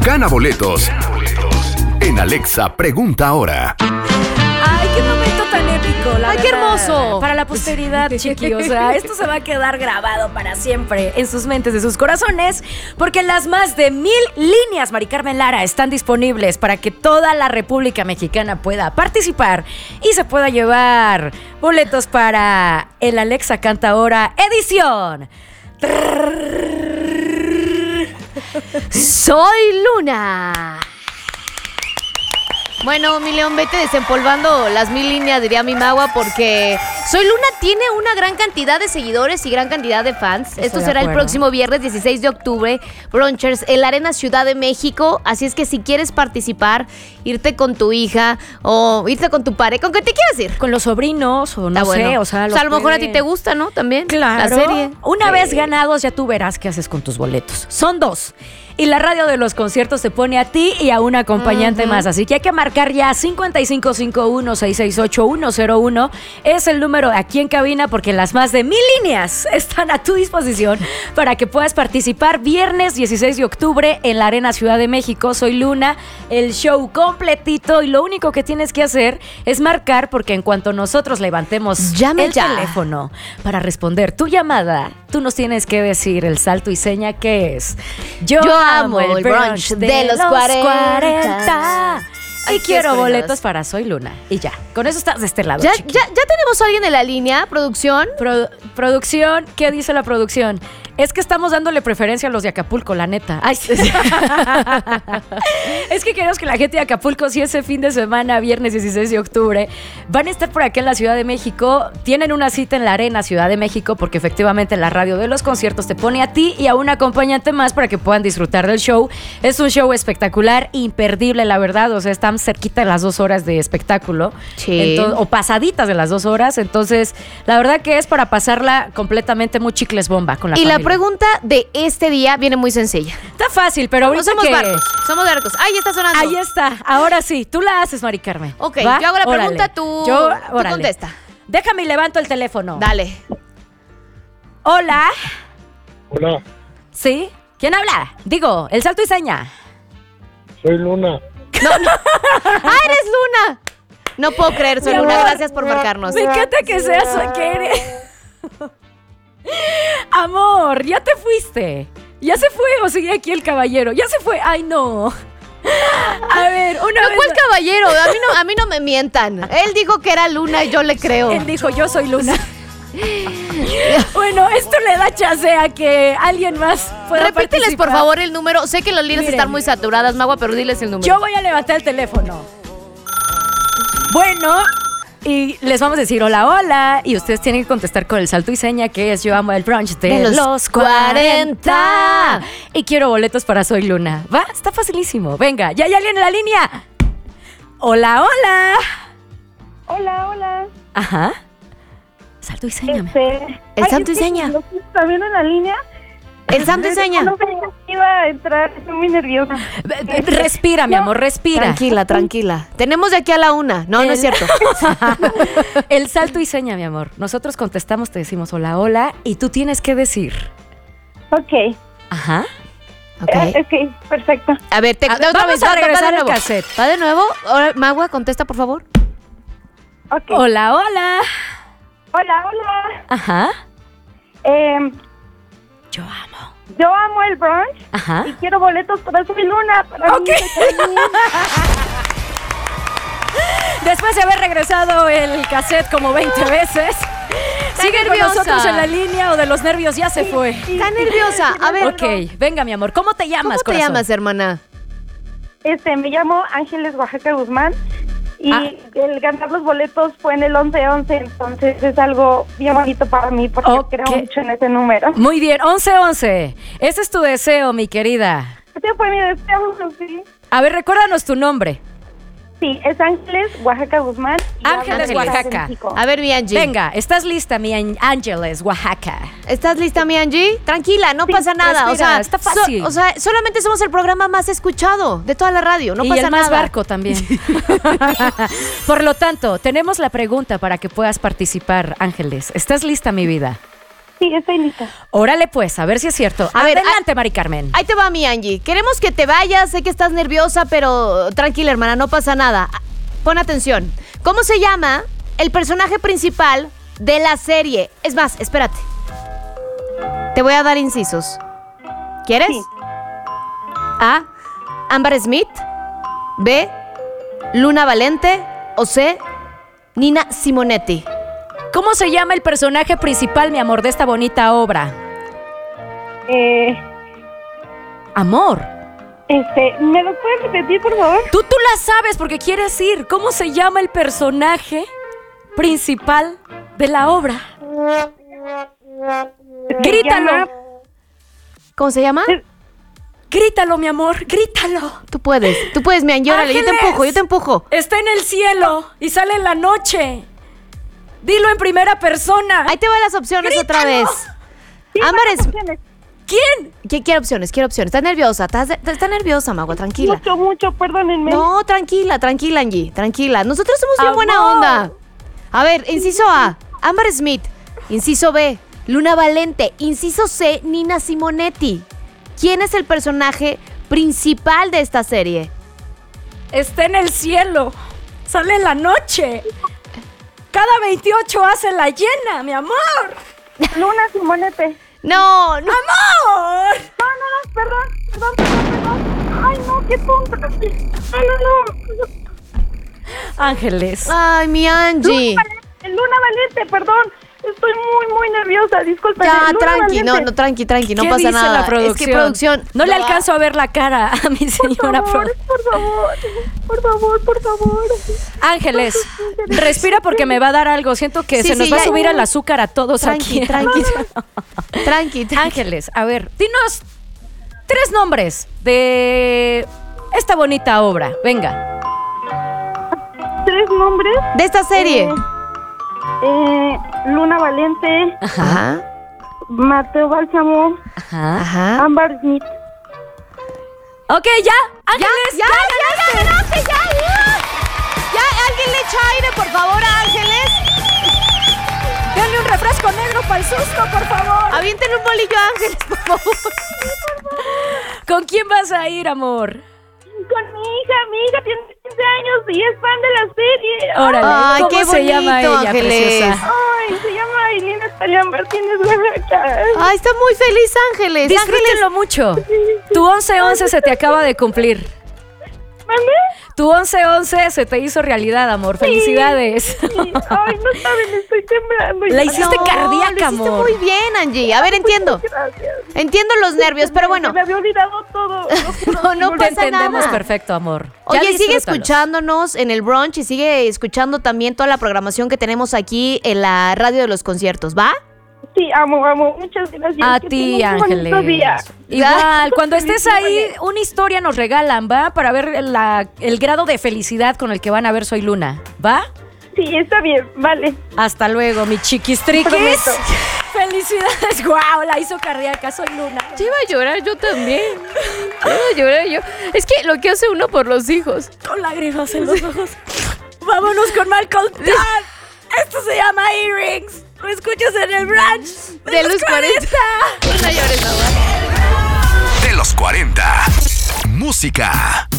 Gana boletos en Alexa Pregunta Ahora. ¡Ay, qué momento tan épico! ¡Ay, qué hermoso! Para la posteridad, chiqui. O sea, esto se va a quedar grabado para siempre en sus mentes, en sus corazones, porque las más de 1000 líneas, Mari Carmen Lara, están disponibles para que toda la República Mexicana pueda participar y se pueda llevar boletos para el Alexa Canta Ahora edición. ¡Soy Luna! Bueno, mi León, vete desempolvando las 1000 líneas, diría mi magua, porque Soy Luna tiene una gran cantidad de seguidores y gran cantidad de fans. Esto será el próximo viernes 16 de octubre, Brunchers, en la Arena Ciudad de México. Así es que si quieres participar, irte con tu hija o irte con tu pareja, ¿con qué te quieres ir? Con los sobrinos o no sé, o sea, a lo mejor a ti te gusta, ¿no? También. Claro. La serie. Una vez ganados, ya tú verás qué haces con tus boletos. Son 2. Y la radio de los conciertos te pone a ti y a un acompañante más. Así que hay que marcar ya 5551-668-101. Es el número aquí en cabina porque las más de 1000 líneas están a tu disposición para que puedas participar viernes 16 de octubre en la Arena Ciudad de México. Soy Luna, el show completito y lo único que tienes que hacer es marcar porque en cuanto nosotros levantemos el teléfono para responder tu llamada, tú nos tienes que decir el salto y seña que es Yo amo el brunch de los 40. Y quiero boletos para Soy Luna. Y ya, con eso estás de este lado. Ya tenemos a alguien en la línea, producción. Producción, ¿qué dice la producción? Es que estamos dándole preferencia a los de Acapulco, la neta. Ay, sí. Es que queremos que la gente de Acapulco, si ese fin de semana, viernes 16 de octubre, van a estar por aquí en la Ciudad de México, tienen una cita en la Arena Ciudad de México, porque efectivamente la radio de los conciertos te pone a ti y a un acompañante más para que puedan disfrutar del show. Es un show espectacular, imperdible, la verdad. O sea, están cerquita de las 2 horas de espectáculo. Sí. O pasaditas de las 2 horas. Entonces, la verdad que es para pasarla completamente muy chicles bomba con la familia. La pregunta de este día viene muy sencilla. Está fácil, pero ahorita somos barcos. Ahí está sonando. Ahí está. Ahora sí. Tú la haces, Mari Carmen. Ok, ¿va? yo hago la pregunta, tú contesta. Déjame y levanto el teléfono. Dale. Hola. Hola. ¿Sí? ¿Quién habla? Digo, el salto y seña. Soy Luna. No. ¡Ah, eres Luna! No puedo creer, Soy Luna. Gracias por marcarnos. Me encanta que seas que eres. Amor, ya te fuiste. ¿Ya se fue o sigue aquí el caballero? Ya se fue. Ay, no. A ver, una vez. ¿Cuál caballero? A mí no me mientan. Él dijo que era Luna y yo le creo. Él dijo, yo soy Luna. Bueno, esto le da chance a que alguien más pueda Repíteles, participar. por favor, el número. Sé que las líneas están muy saturadas, Magua, pero diles el número. Yo voy a levantar el teléfono. Bueno, y les vamos a decir hola, hola. Y ustedes tienen que contestar con el salto y seña que es Yo amo el brunch de los 40. Y quiero boletos para Soy Luna. ¿Va? Está facilísimo. Venga, ya hay alguien en la línea. Hola, hola. Hola, hola. Ajá. Salto y seña. El salto y seña. ¿Está bien en la línea? El salto y seña. No pensé que iba a entrar, estoy muy nerviosa. Respira, mi amor, respira. Tranquila. Tenemos de aquí a la 1. No es cierto. El salto y seña, mi amor. Nosotros contestamos, te decimos hola, hola, y tú tienes que decir. Ok. Ajá. Ok, perfecto. A ver, otra vez. Vamos a regresar al cassette. ¿Va de nuevo? Ahora, Magua, contesta, por favor. Ok. Hola, hola. Hola, hola. Ajá. Yo amo el brunch. Ajá. Y quiero boletos para Soy Luna. Ok. Después de haber regresado el cassette como 20 veces, sigue con nosotros en la línea o de los nervios ya se fue. Está nerviosa. A ver. Ok, venga, mi amor. ¿Cómo te llamas, ¿Cómo te llamas, hermana? Me llamo Ángeles Oaxaca Guzmán. Y el ganar los boletos fue en el 11-11, entonces es algo bien bonito para mí porque creo mucho en ese número. Muy bien, 11-11. Ese es tu deseo, mi querida. Ese fue mi deseo, sí. A ver, recuérdanos tu nombre. Sí, es Ángeles Oaxaca Guzmán. Ángeles Oaxaca. A ver, mi Angie. Venga, ¿estás lista, mi Ángeles Oaxaca? ¿Estás lista, mi Angie? Tranquila, no pasa nada. Respira, está fácil. Solamente somos el programa más escuchado de toda la radio. No pasa nada. Y el más barco también. Por lo tanto, tenemos la pregunta para que puedas participar, Ángeles. ¿Estás lista, mi vida? Sí, estoy lista. Órale pues, a ver si es cierto. A ver, adelante, Mari Carmen. Ahí te va, mi Angie. Queremos que te vayas. Sé que estás nerviosa, pero tranquila, hermana, no pasa nada. Pon atención. ¿Cómo se llama el personaje principal de la serie? Es más, espérate. Te voy a dar incisos. ¿Quieres? Sí. A. Ámbar Smith. B. Luna Valente. O C. Nina Simonetti. ¿Cómo se llama el personaje principal, mi amor, de esta bonita obra? Amor. ¿Me lo puedes repetir, por favor? Tú la sabes porque quieres ir. ¿Cómo se llama el personaje principal de la obra? Grítalo. ¿Cómo se llama? Grítalo, mi amor, grítalo. Tú puedes, mi Angie. Órale, yo te empujo. Está en el cielo y sale en la noche. Dilo en primera persona. Ahí te van las opciones. ¡Grítalo! Otra vez. Sí, Ámbar más es... opciones. ¿Quién? Quiero opciones. Estás nerviosa. Estás nerviosa, Magua, tranquila. Mucho, perdónenme. No, tranquila, Angie. Tranquila. Nosotros somos bien Amor. buena onda. A ver, inciso A, Ámbar Smith. Inciso B, Luna Valente. Inciso C, Nina Simonetti. ¿Quién es el personaje principal de esta serie? Está en el cielo. Sale en la noche. Cada 28 hace la llena, mi amor. Luna Simonete. No. ¡Amor! No, perdón. Ay, no, qué tonta. No. Ángeles. Ay, mi Angie. Luna Valente, perdón. Estoy muy nerviosa, disculpa. Ya, tranqui, tranqui, no ¿Qué pasa dice nada. la producción? Es que producción... No le alcanzo a ver la cara a mi señora Por favor. Ángeles, respira porque me va a dar algo. Siento que Sí, se nos sí, va a ya. subir el azúcar a todos aquí. Tranqui. Ángeles, a ver, dinos 3 nombres de esta bonita obra. Venga. 3 nombres. De esta serie. Luna Valente, Ajá. Mateo Bálsamo, Ajá. Ámbar Smith. Ok, ya. Ángeles, Ya ganaste, ya. Alguien le echa aire, por favor, a Ángeles. Dale un refresco negro para el susto, por favor. Aviéntenle un bolillo a Ángeles, por favor. ¿Con quién vas a ir, amor? Con mi hija tiene 15 años y es fan de la serie. Órale, Ay, ¿cómo qué se llama bonito, ella, Ángeles. preciosa? Ay, se llama Ailina Estalia Martínez Oaxaca. Ay, está muy feliz, Ángeles. Disfrútenlo mucho. Tu 11-11 se te acaba de cumplir. ¿Mande? Tu 11-11 se te hizo realidad, amor. Felicidades. Sí. Ay, no saben, estoy temblando. La hiciste No, cardíaca, lo hiciste amor. muy bien, Angie. A ver, entiendo. Gracias. Entiendo los nervios, pero bueno. Me había olvidado todo. No Te pasa entendemos nada. perfecto, amor. Ya Oye, sigue disfrútalo. escuchándonos en el brunch y sigue escuchando también toda la programación que tenemos aquí en la radio de los conciertos, ¿va? Sí, amo. Muchas gracias. A Que ti, tengan un bonito Ángeles. día. Igual, cuando estés ahí, una historia nos regalan, ¿va? Para ver el grado de felicidad con el que van a ver Soy Luna, ¿va? Sí, está bien, vale. Hasta luego, mi chiquistriquis. Prometo. Felicidades, guau, la hizo cardíaca, Soy Luna. Yo iba a llorar yo también. Es que lo que hace uno por los hijos. Con lágrimas en los ojos. Vámonos con Malcolm Tan. Esto se llama Earrings. ¿Lo escuchas en el brunch? De los 40. No llores, Magua. De los 40. Música.